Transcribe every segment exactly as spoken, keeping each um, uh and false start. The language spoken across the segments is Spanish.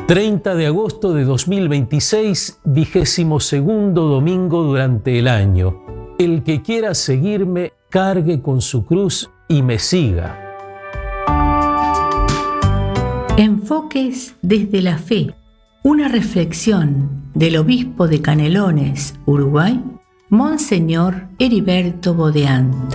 treinta de agosto de dos mil veintiséis, vigésimo segundo domingo durante el año. El que quiera seguirme, cargue con su cruz y me siga. Enfoques desde la fe. Una reflexión del obispo de Canelones, Uruguay, Monseñor Heriberto Bodeant.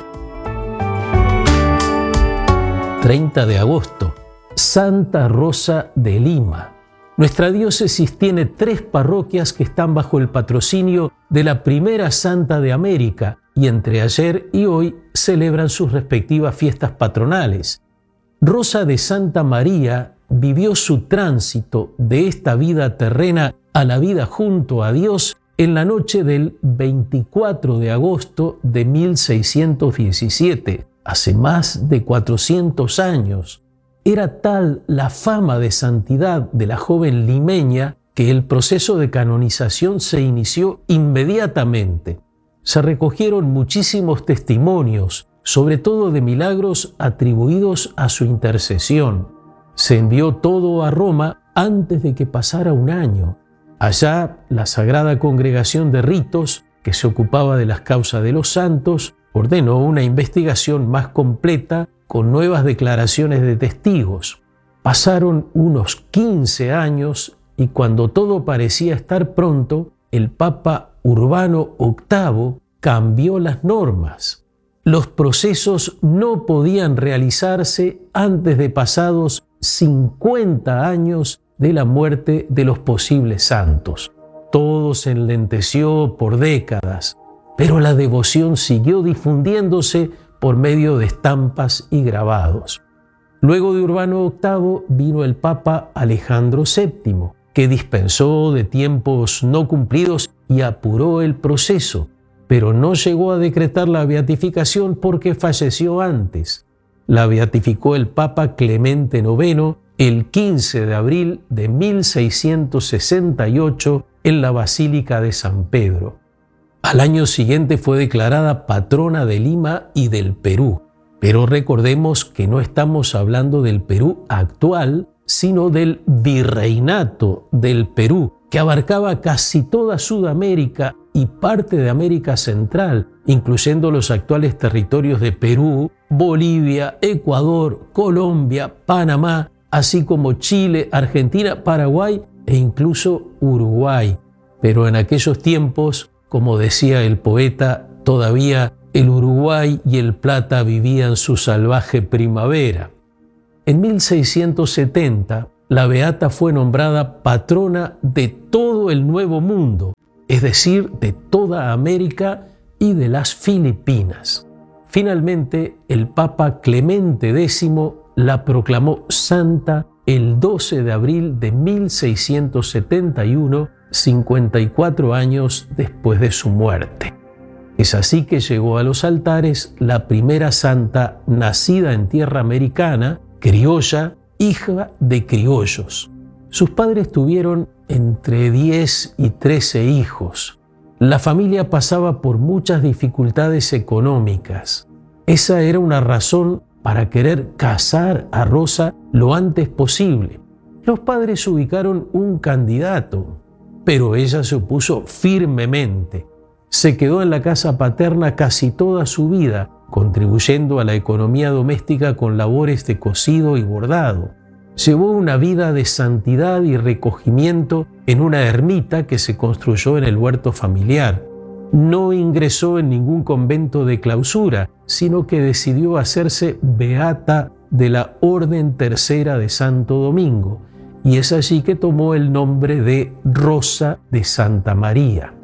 treinta de agosto, Santa Rosa de Lima. Nuestra diócesis tiene tres parroquias que están bajo el patrocinio de la primera santa de América y entre ayer y hoy celebran sus respectivas fiestas patronales. Rosa de Santa María vivió su tránsito de esta vida terrena a la vida junto a Dios en la noche del veinticuatro de agosto de mil seiscientos diecisiete, hace más de cuatrocientos años. Era tal la fama de santidad de la joven limeña que el proceso de canonización se inició inmediatamente. Se recogieron muchísimos testimonios, sobre todo de milagros atribuidos a su intercesión. Se envió todo a Roma antes de que pasara un año. Allá, la Sagrada Congregación de Ritos, que se ocupaba de las causas de los santos, ordenó una investigación más completa con nuevas declaraciones de testigos. Pasaron unos quince años y cuando todo parecía estar pronto, el Papa Urbano octavo cambió las normas. Los procesos no podían realizarse antes de pasados cincuenta años de la muerte de los posibles santos. Todo se enlenteció por décadas, pero la devoción siguió difundiéndose por medio de estampas y grabados. Luego de Urbano octavo vino el Papa Alejandro séptimo, que dispensó de tiempos no cumplidos y apuró el proceso, pero no llegó a decretar la beatificación porque falleció antes. La beatificó el Papa Clemente noveno el quince de abril de mil seiscientos sesenta y ocho en la Basílica de San Pedro. Al año siguiente fue declarada patrona de Lima y del Perú. Pero recordemos que no estamos hablando del Perú actual, sino del virreinato del Perú, que abarcaba casi toda Sudamérica y parte de América Central, incluyendo los actuales territorios de Perú, Bolivia, Ecuador, Colombia, Panamá, así como Chile, Argentina, Paraguay e incluso Uruguay. Pero en aquellos tiempos, como decía el poeta, todavía el Uruguay y el Plata vivían su salvaje primavera. En mil seiscientos setenta, la beata fue nombrada patrona de todo el Nuevo Mundo, es decir, de toda América y de las Filipinas. Finalmente, el Papa Clemente décimo la proclamó santa el doce de abril de mil seiscientos setenta y uno, cincuenta y cuatro años después de su muerte. Es así que llegó a los altares la primera santa nacida en tierra americana, criolla, hija de criollos. Sus padres tuvieron entre diez y trece hijos. La familia pasaba por muchas dificultades económicas. Esa era una razón para querer casar a Rosa lo antes posible. Los padres ubicaron un candidato, pero ella se opuso firmemente. Se quedó en la casa paterna casi toda su vida, contribuyendo a la economía doméstica con labores de cosido y bordado. Llevó una vida de santidad y recogimiento en una ermita que se construyó en el huerto familiar. No ingresó en ningún convento de clausura, sino que decidió hacerse beata de la Orden Tercera de Santo Domingo, y es allí que tomó el nombre de Rosa de Santa María.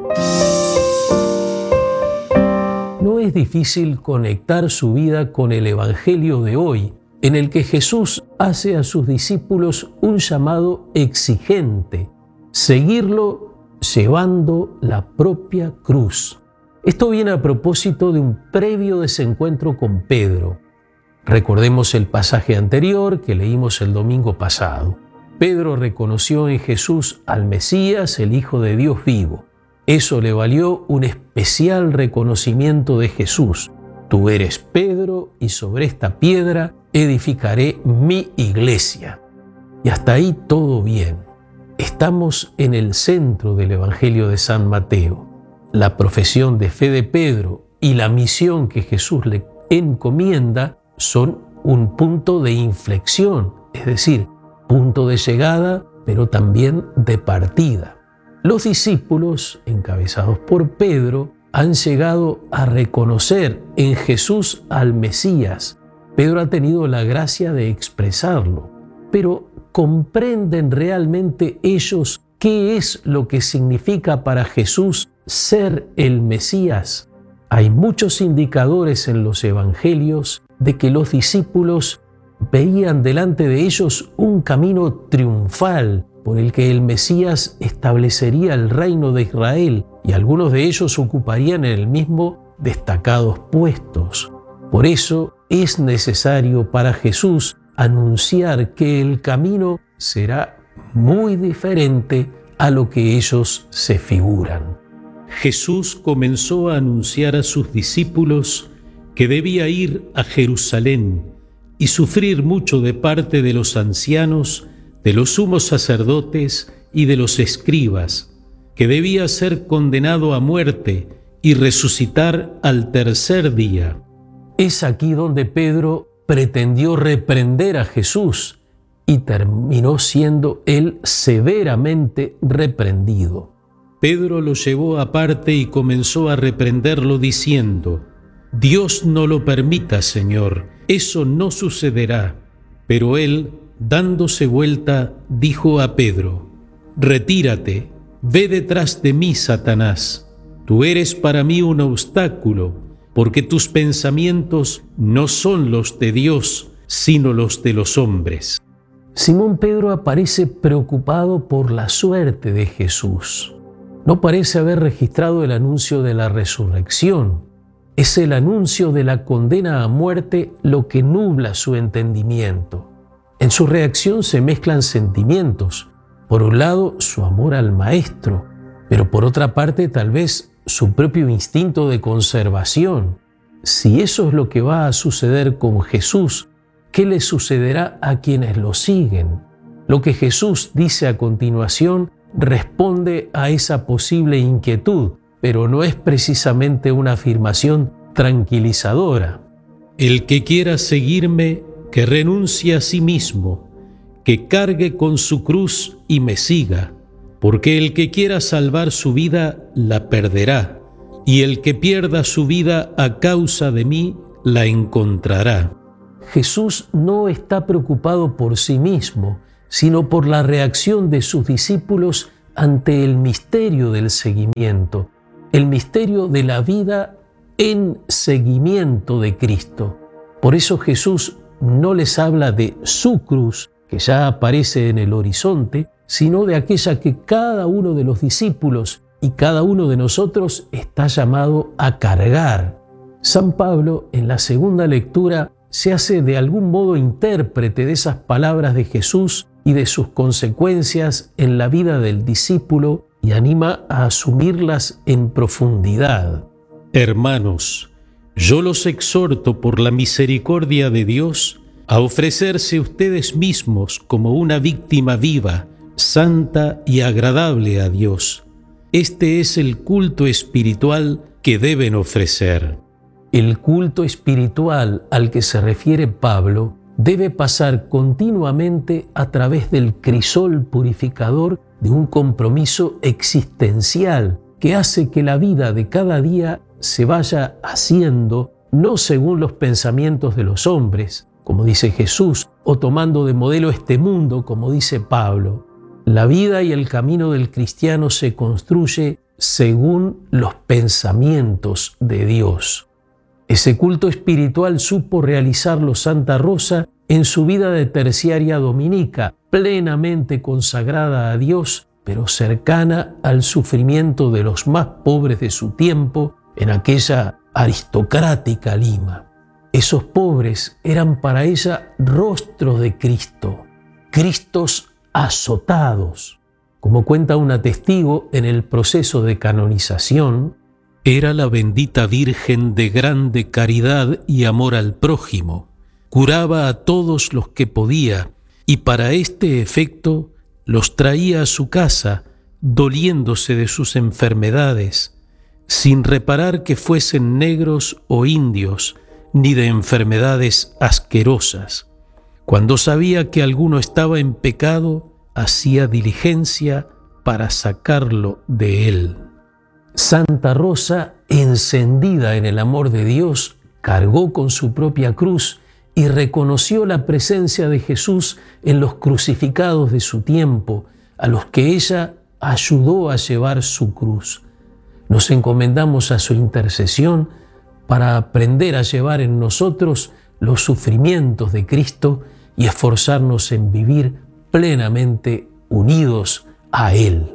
No es difícil conectar su vida con el Evangelio de hoy, en el que Jesús hace a sus discípulos un llamado exigente: seguirlo llevando la propia cruz. Esto viene a propósito de un previo desencuentro con Pedro. Recordemos el pasaje anterior que leímos el domingo pasado. Pedro reconoció en Jesús al Mesías, el Hijo de Dios vivo. Eso le valió un especial reconocimiento de Jesús. Tú eres Pedro y sobre esta piedra edificaré mi iglesia. Y hasta ahí todo bien. estamos en el centro del Evangelio de San Mateo. La profesión de fe de Pedro y la misión que Jesús le encomienda son un punto de inflexión, es decir, punto de llegada, pero también de partida. Los discípulos, encabezados por Pedro, han llegado a reconocer en Jesús al Mesías. Pedro ha tenido la gracia de expresarlo, pero ¿comprenden realmente ellos qué es lo que significa para Jesús ser el Mesías? Hay muchos indicadores en los evangelios de que los discípulos veían delante de ellos un camino triunfal por el que el Mesías establecería el reino de Israel, y algunos de ellos ocuparían en el mismo destacados puestos. Por eso es necesario para Jesús anunciar que el camino será muy diferente a lo que ellos se figuran. Jesús comenzó a anunciar a sus discípulos que debía ir a Jerusalén y sufrir mucho de parte de los ancianos, de los sumos sacerdotes y de los escribas, que debía ser condenado a muerte y resucitar al tercer día. Es aquí donde Pedro pretendió reprender a Jesús y terminó siendo él severamente reprendido. Pedro lo llevó aparte y comenzó a reprenderlo diciendo: «Dios no lo permita, Señor, eso no sucederá». Pero él, dándose vuelta, dijo a Pedro: «Retírate, ve detrás de mí, Satanás. Tú eres para mí un obstáculo, porque tus pensamientos no son los de Dios, sino los de los hombres». Simón Pedro aparece preocupado por la suerte de Jesús. No parece haber registrado el anuncio de la resurrección. Es el anuncio de la condena a muerte lo que nubla su entendimiento. En su reacción se mezclan sentimientos. Por un lado, su amor al Maestro, pero por otra parte, tal vez su propio instinto de conservación. Si eso es lo que va a suceder con Jesús, ¿qué le sucederá a quienes lo siguen? Lo que Jesús dice a continuación responde a esa posible inquietud, pero no es precisamente una afirmación tranquilizadora. «El que quiera seguirme, que renuncie a sí mismo, que cargue con su cruz y me siga, porque el que quiera salvar su vida, la perderá, y el que pierda su vida a causa de mí, la encontrará». Jesús no está preocupado por sí mismo, sino por la reacción de sus discípulos ante el misterio del seguimiento, el misterio de la vida en seguimiento de Cristo. Por eso Jesús no les habla de su cruz, que ya aparece en el horizonte, sino de aquella que cada uno de los discípulos y cada uno de nosotros está llamado a cargar. San Pablo, en la segunda lectura, se hace de algún modo intérprete de esas palabras de Jesús y de sus consecuencias en la vida del discípulo y anima a asumirlas en profundidad. «Hermanos, yo los exhorto por la misericordia de Dios a ofrecerse ustedes mismos como una víctima viva, santa y agradable a Dios. Este es el culto espiritual que deben ofrecer». El culto espiritual al que se refiere Pablo debe pasar continuamente a través del crisol purificador de un compromiso existencial que hace que la vida de cada día se vaya haciendo no según los pensamientos de los hombres, como dice Jesús, o tomando de modelo este mundo, como dice Pablo. La vida y el camino del cristiano se construye según los pensamientos de Dios. Ese culto espiritual supo realizarlo Santa Rosa en su vida de terciaria dominica, plenamente consagrada a Dios, pero cercana al sufrimiento de los más pobres de su tiempo en aquella aristocrática Lima. Esos pobres eran para ella rostros de Cristo, Cristos azotados. Como cuenta una testigo en el proceso de canonización, era la bendita Virgen de grande caridad y amor al prójimo. Curaba a todos los que podía y para este efecto los traía a su casa, doliéndose de sus enfermedades, sin reparar que fuesen negros o indios, ni de enfermedades asquerosas. Cuando sabía que alguno estaba en pecado, hacía diligencia para sacarlo de él. Santa Rosa, encendida en el amor de Dios, cargó con su propia cruz y reconoció la presencia de Jesús en los crucificados de su tiempo, a los que ella ayudó a llevar su cruz. Nos encomendamos a su intercesión para aprender a llevar en nosotros los sufrimientos de Cristo y esforzarnos en vivir plenamente unidos a Él.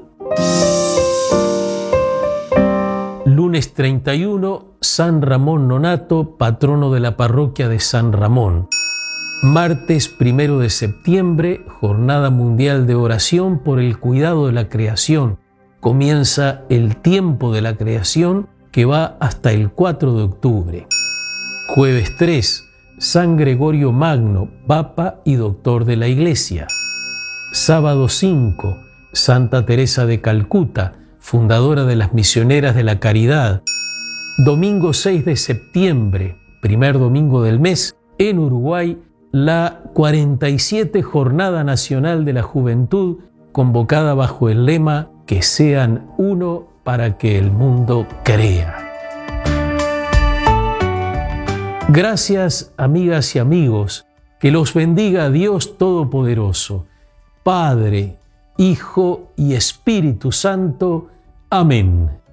Lunes treinta y uno, San Ramón Nonato, patrono de la parroquia de San Ramón. Martes primero de septiembre, Jornada Mundial de Oración por el Cuidado de la Creación. Comienza el tiempo de la creación que va hasta el cuatro de octubre. Jueves tres, San Gregorio Magno, Papa y Doctor de la Iglesia. Sábado cinco, Santa Teresa de Calcuta, fundadora de las Misioneras de la Caridad. Domingo seis de septiembre, primer domingo del mes, en Uruguay, la cuarenta y siete Jornada Nacional de la Juventud, convocada bajo el lema que sean uno para que el mundo crea. Gracias, amigas y amigos, que los bendiga Dios Todopoderoso, Padre, Hijo y Espíritu Santo. Amén.